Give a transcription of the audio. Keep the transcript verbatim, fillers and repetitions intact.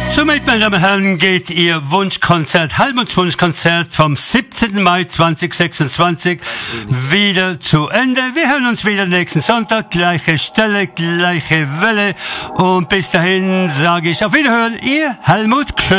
Somit, meine Damen und Herren, geht Ihr Wunschkonzert, Helmuts Wunschkonzert vom siebzehnten Mai zweitausendsechsundzwanzig wieder zu Ende. Wir hören uns wieder nächsten Sonntag, gleiche Stelle, gleiche Welle. Und bis dahin sage ich auf Wiederhören, Ihr Helmut Kröll.